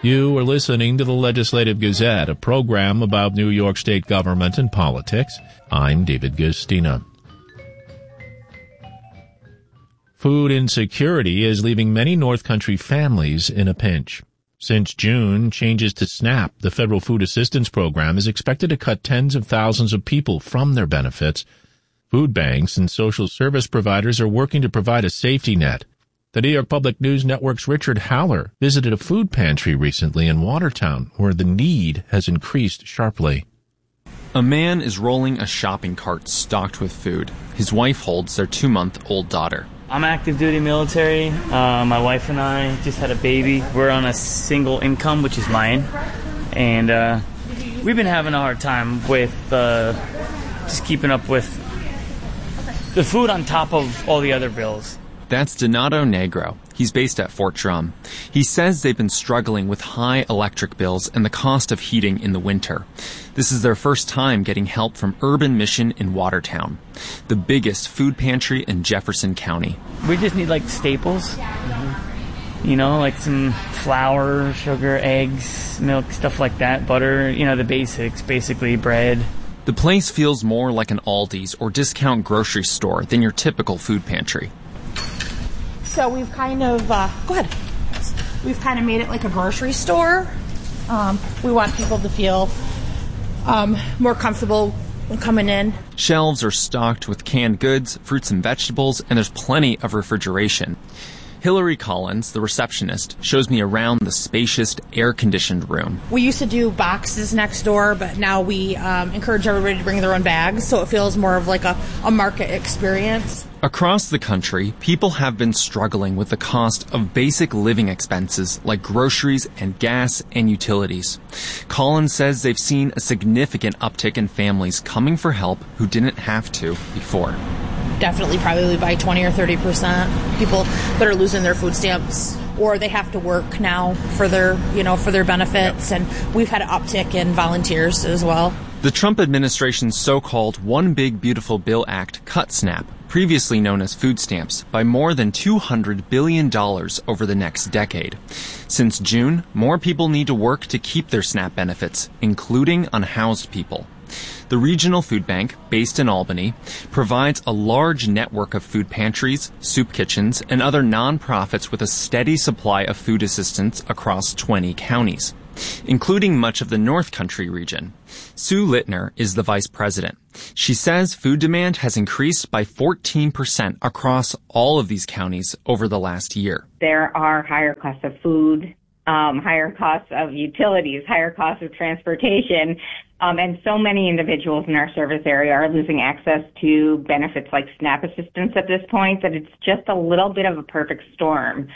You are listening to the Legislative Gazette, a program about New York State government and politics. I'm David Guistina. Food insecurity is leaving many North Country families in a pinch. Since June, changes to SNAP, the Federal Food Assistance Program, is expected to cut tens of thousands of people from their benefits. Food banks and social service providers are working to provide a safety net. The New York Public News Network's Richard Haller visited a food pantry recently in Watertown, where the need has increased sharply. A man is rolling a shopping cart stocked with food. His wife holds their 2-month-old daughter. I'm active duty military. My wife and I just had a baby. We're on a single income, which is mine. And we've been having a hard time with just keeping up with the food on top of all the other bills. That's Donato Negro. He's based at Fort Drum. He says they've been struggling with high electric bills and the cost of heating in the winter. This is their first time getting help from Urban Mission in Watertown, the biggest food pantry in Jefferson County. We just need, staples. You know, like some flour, sugar, eggs, milk, stuff like that, butter, the basics, basically bread. The place feels more like an Aldi's or discount grocery store than your typical food pantry. So we've kind of, We've kind of made it like a grocery store. We want people to feel more comfortable when coming in. Shelves are stocked with canned goods, fruits and vegetables, and there's plenty of refrigeration. Hillary Collins, the receptionist, shows me around the spacious, air-conditioned room. We used to do boxes next door, but now we encourage everybody to bring their own bags, so it feels more of like a market experience. Across the country, people have been struggling with the cost of basic living expenses like groceries and gas and utilities. Collins says they've seen a significant uptick in families coming for help who didn't have to before. Definitely probably by 20 or 30%. People that are losing their food stamps, or they have to work now for their benefits. Yep. And we've had an uptick in volunteers as well. The Trump administration's so-called One Big Beautiful Bill Act cut SNAP, previously known as food stamps, by more than $200 billion over the next decade. Since June, more people need to work to keep their SNAP benefits, including unhoused people. The regional food bank, based in Albany, provides a large network of food pantries, soup kitchens, and other nonprofits with a steady supply of food assistance across 20 counties, including much of the North Country region. Sue Littner is the vice president. She says food demand has increased by 14% across all of these counties over the last year. There are higher costs of food, higher costs of utilities, higher costs of transportation, and so many individuals in our service area are losing access to benefits like SNAP assistance at this point that it's just a little bit of a perfect storm.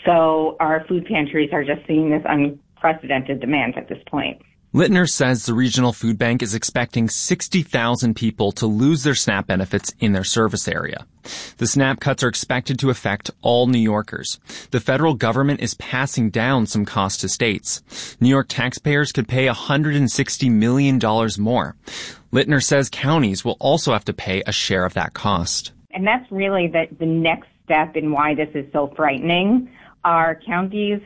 So our food pantries are just seeing this unprecedented demand at this point. Littner says the regional food bank is expecting 60,000 people to lose their SNAP benefits in their service area. The SNAP cuts are expected to affect all New Yorkers. The federal government is passing down some costs to states. New York taxpayers could pay $160 million more. Littner says counties will also have to pay a share of that cost. And that's really the next step in why this is so frightening. Our counties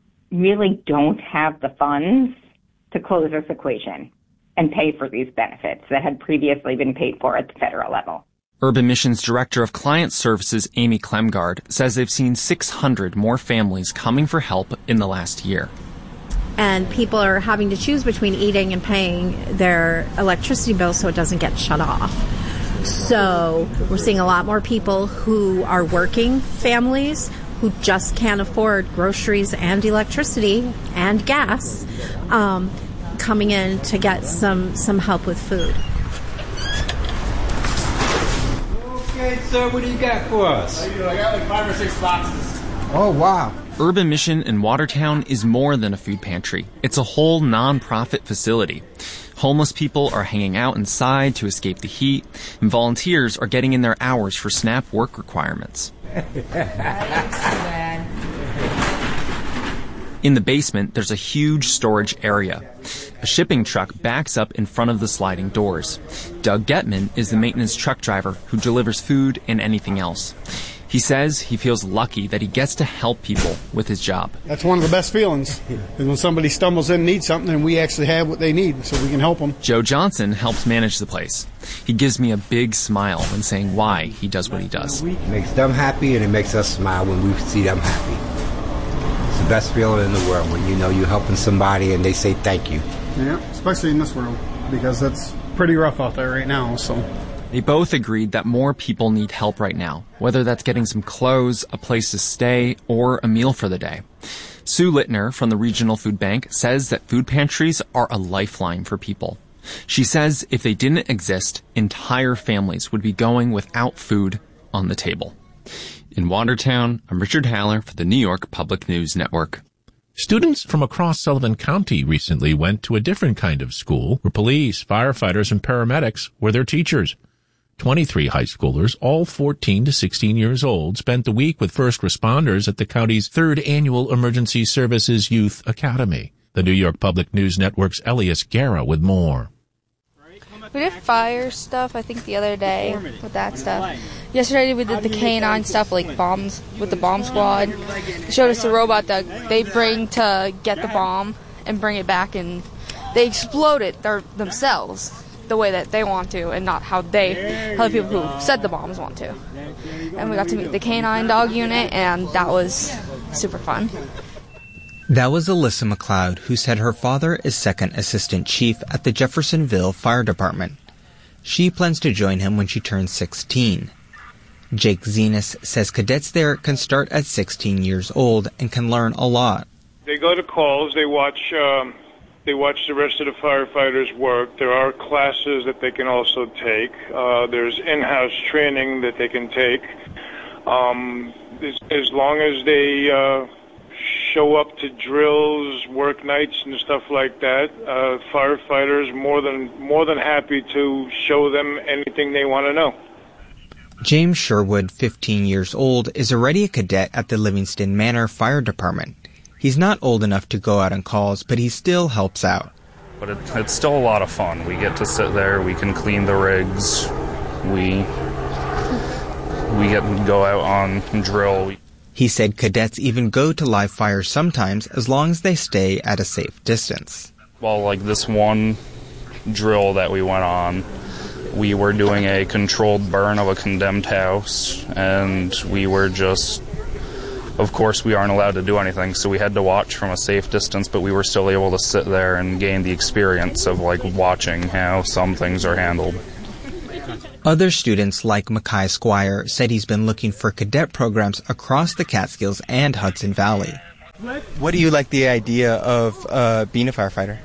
really don't have the funds to close this equation and pay for these benefits that had previously been paid for at the federal level. Urban Mission's Director of Client Services, Amy Klemgaard, says they've seen 600 more families coming for help in the last year. And people are having to choose between eating and paying their electricity bill so it doesn't get shut off. So we're seeing a lot more people who are working families who just can't afford groceries and electricity and gas coming in to get some help with food. Okay, so what do you got for us? I got like 5 or 6 boxes. Oh, wow. Urban Mission in Watertown is more than a food pantry. It's a whole non-profit facility. Homeless people are hanging out inside to escape the heat, and volunteers are getting in their hours for SNAP work requirements. In the basement, there's a huge storage area. A shipping truck backs up in front of the sliding doors. Doug Getman is the maintenance truck driver who delivers food and anything else. He says he feels lucky that he gets to help people with his job. That's one of the best feelings, is when somebody stumbles in and needs something and we actually have what they need so we can help them. Joe Johnson helps manage the place. He gives me a big smile when saying why he does what he does. It makes them happy and it makes us smile when we see them happy. It's the best feeling in the world when you know you're helping somebody and they say thank you. Yeah, especially in this world, because that's pretty rough out there right now, so... They both agreed that more people need help right now, whether that's getting some clothes, a place to stay, or a meal for the day. Sue Littner from the Regional Food Bank says that food pantries are a lifeline for people. She says if they didn't exist, entire families would be going without food on the table. In Watertown, I'm Richard Haller for the New York Public News Network. Students from across Sullivan County recently went to a different kind of school where police, firefighters, and paramedics were their teachers. 23 high schoolers, all 14 to 16 years old, spent the week with first responders at the county's third annual Emergency Services Youth Academy. The New York Public News Network's Elias Guerra with more. We did fire stuff, I think, the other day with that stuff. Yesterday we did the K-9 stuff, like bombs with the bomb squad. They showed us the robot that they bring to get the bomb and bring it back, and they explode it themselves the way that they want to, and not how the people who set the bombs want to. And we got to meet the K-9 dog unit, and that was super fun. That was Alyssa McLeod, who said her father is second assistant chief at the Jeffersonville Fire Department. She plans to join him when she turns 16. Jake Zenas says cadets there can start at 16 years old and can learn a lot. They go to calls, they watch the rest of the firefighters work. There are classes that they can also take. There's in-house training that they can take. As long as they show up to drills, work nights, and stuff like that, firefighters more than happy to show them anything they want to know. James Sherwood, 15 years old, is already a cadet at the Livingston Manor Fire Department. He's not old enough to go out on calls, but he still helps out. But it's still a lot of fun. We get to sit there, we can clean the rigs, we get to go out on drill. He said cadets even go to live fires sometimes as long as they stay at a safe distance. Well, like this one drill that we went on, we were doing a controlled burn of a condemned house, and we were just... Of course, we aren't allowed to do anything, so we had to watch from a safe distance, but we were still able to sit there and gain the experience of, watching how some things are handled. Other students, like Mackay Squire, said he's been looking for cadet programs across the Catskills and Hudson Valley. What do you like the idea of being a firefighter?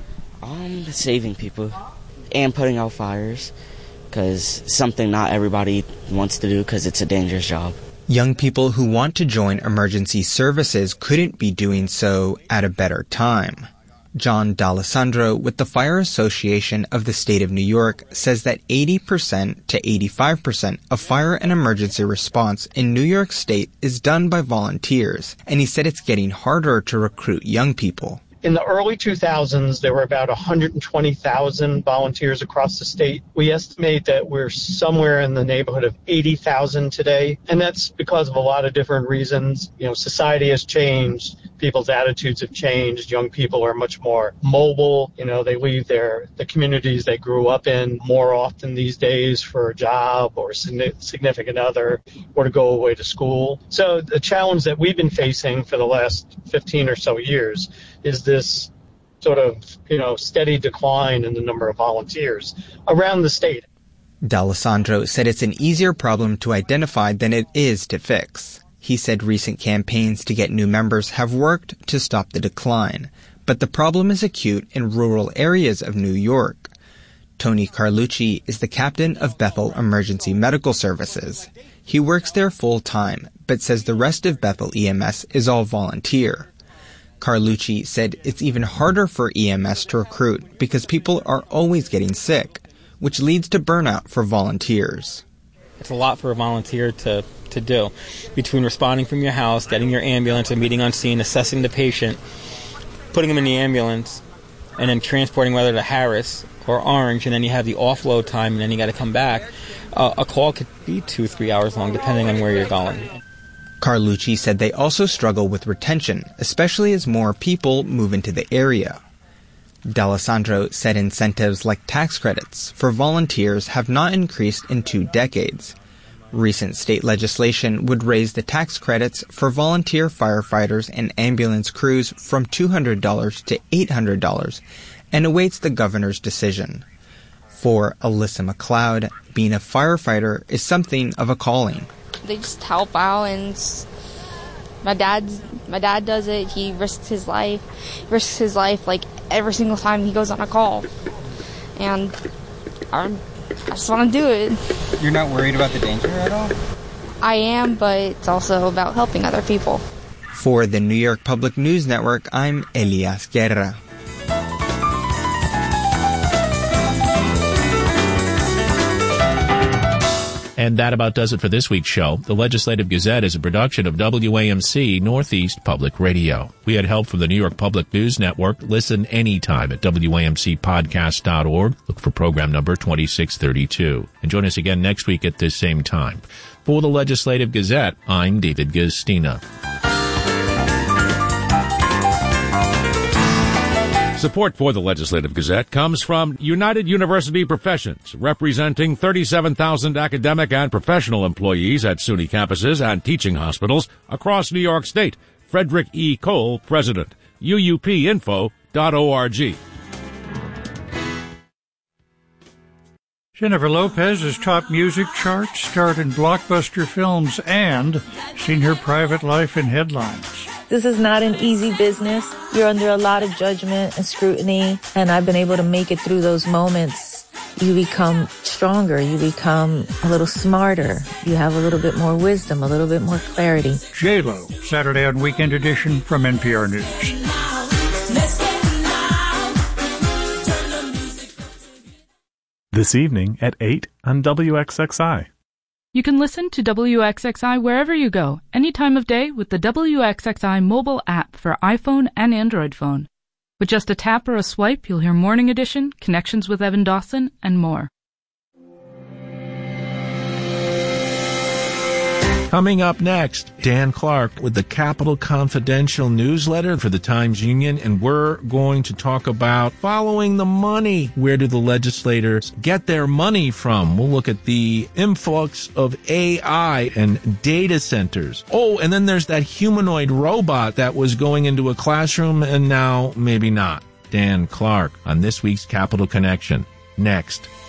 Saving people and putting out fires, because something not everybody wants to do because it's a dangerous job. Young people who want to join emergency services couldn't be doing so at a better time. John D'Alessandro with the Fire Association of the State of New York says that 80% to 85% of fire and emergency response in New York State is done by volunteers, and he said it's getting harder to recruit young people. In the early 2000s, there were about 120,000 volunteers across the state. We estimate that we're somewhere in the neighborhood of 80,000 today, and that's because of a lot of different reasons. Society has changed. People's attitudes have changed. Young people are much more mobile. They leave the communities they grew up in more often these days for a job or significant other, or to go away to school. So the challenge that we've been facing for the last 15 or so years is this sort of, steady decline in the number of volunteers around the state. D'Alessandro said it's an easier problem to identify than it is to fix. He said recent campaigns to get new members have worked to stop the decline, but the problem is acute in rural areas of New York. Tony Carlucci is the captain of Bethel Emergency Medical Services. He works there full-time, but says the rest of Bethel EMS is all volunteer. Carlucci said it's even harder for EMS to recruit because people are always getting sick, which leads to burnout for volunteers. It's a lot for a volunteer to do. Between responding from your house, getting your ambulance, and meeting on scene, assessing the patient, putting them in the ambulance, and then transporting whether to Harris or Orange, and then you have the offload time, and then you got to come back. A call could be 2-3 hours long, depending on where you're going. Carlucci said they also struggle with retention, especially as more people move into the area. D'Alessandro said incentives like tax credits for volunteers have not increased in 2 decades. Recent state legislation would raise the tax credits for volunteer firefighters and ambulance crews from $200 to $800 and awaits the governor's decision. For Alyssa McLeod, being a firefighter is something of a calling. They just help out, and my dad does it. He risks his life like every single time he goes on a call, and I just want to do it. You're not worried about the danger at all? I am, but it's also about helping other people. For the New York Public News Network, I'm Elias Guerra. And that about does it for this week's show. The Legislative Gazette is a production of WAMC Northeast Public Radio. We had help from the New York Public News Network. Listen anytime at WAMCpodcast.org. Look for program number 2632. And join us again next week at this same time. For the Legislative Gazette, I'm David Gustina. Support for the Legislative Gazette comes from United University Professions, representing 37,000 academic and professional employees at SUNY campuses and teaching hospitals across New York State. Frederick E. Cole, President. UUPinfo.org. Jennifer Lopez has topped music charts, starred in blockbuster films, and seen her private life in headlines. This is not an easy business. You're under a lot of judgment and scrutiny, and I've been able to make it through those moments. You become stronger. You become a little smarter. You have a little bit more wisdom, a little bit more clarity. J-Lo, Saturday on Weekend Edition from NPR News. This evening at 8 on WXXI. You can listen to WXXI wherever you go, any time of day with the WXXI mobile app for iPhone and Android phone. With just a tap or a swipe, you'll hear Morning Edition, Connections with Evan Dawson, and more. Coming up next, Dan Clark with the Capital Confidential newsletter for the Times-Union, and we're going to talk about following the money. Where do the legislators get their money from? We'll look at the influx of AI and data centers. Oh, and then there's that humanoid robot that was going into a classroom and now maybe not. Dan Clark on this week's Capital Connection. Next.